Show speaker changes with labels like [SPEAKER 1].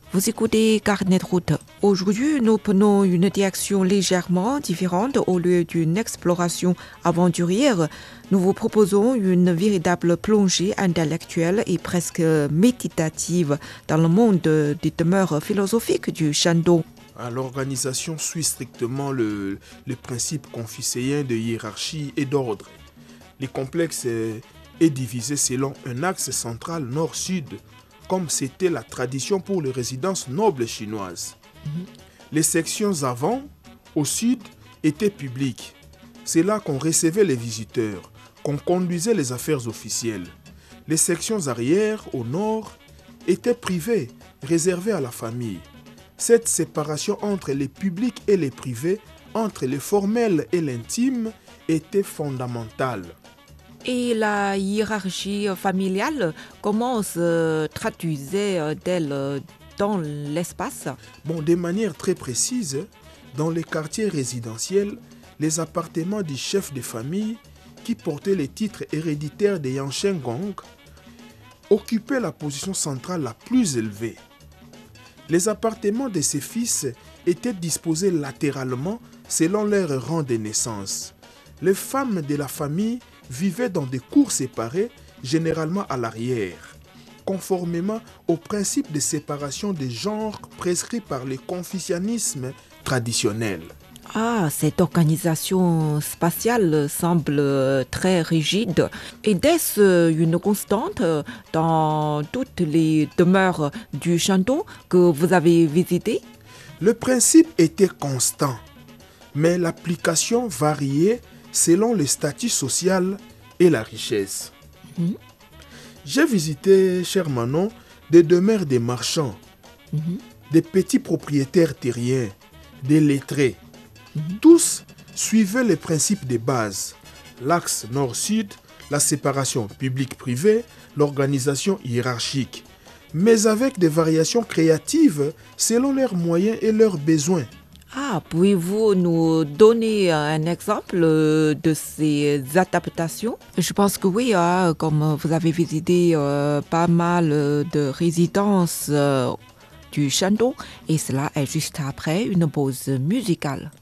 [SPEAKER 1] Vous écoutez Carnet de route. Aujourd'hui, nous prenons une direction légèrement différente. Au lieu d'une exploration aventurière, nous vous proposons une véritable plongée intellectuelle et presque méditative dans le monde des demeures philosophiques du Shandong.
[SPEAKER 2] L'organisation suit strictement le principe confucéen de hiérarchie et d'ordre. Les complexes est divisé selon un axe central nord-sud, comme c'était la tradition pour les résidences nobles chinoises. Les sections avant, au sud, étaient publiques. C'est là qu'on recevait les visiteurs, qu'on conduisait les affaires officielles. Les sections arrière, au nord, étaient privées, réservées à la famille. Cette séparation entre les publics et les privés, entre les formels et l'intime, était fondamentale.
[SPEAKER 1] Et la hiérarchie familiale, comment se traduisait-elle dans l'espace?
[SPEAKER 2] De manière très précise, dans les quartiers résidentiels, les appartements du chef de famille, qui portait les titres héréditaires des Yansheng Gong, occupaient la position centrale la plus élevée. Les appartements de ses fils étaient disposés latéralement selon leur rang de naissance. Les femmes de la famille vivaient dans des cours séparés, généralement à l'arrière, conformément au principe de séparation des genres prescrit par le confucianisme traditionnel.
[SPEAKER 1] Cette organisation spatiale semble très rigide. Est-ce une constante dans toutes les demeures du Shandong que vous avez visitées?
[SPEAKER 2] Le principe était constant, mais l'application variait selon le statut social et la richesse. J'ai visité, cher Manon, des demeures des marchands, des petits propriétaires terriens, des lettrés. Tous suivaient les principes de base, l'axe nord-sud, la séparation publique-privée, l'organisation hiérarchique, mais avec des variations créatives selon leurs moyens et leurs besoins.
[SPEAKER 1] Pouvez-vous nous donner un exemple de ces adaptations? Je pense que oui, comme vous avez visité pas mal de résidences du Shandong, et cela est juste après une pause musicale.